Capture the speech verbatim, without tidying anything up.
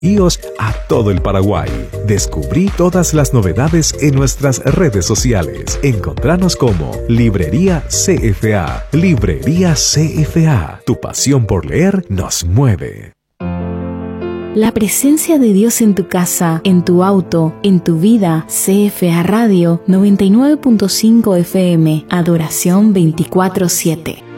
Envíos a todo el Paraguay. Descubrí todas las novedades en nuestras redes sociales. Encontranos como Librería C F A. Librería C F A. Tu pasión por leer nos mueve. La presencia de Dios en tu casa, en tu auto, en tu vida. C F A Radio noventa y nueve punto cinco F M. Adoración veinticuatro siete.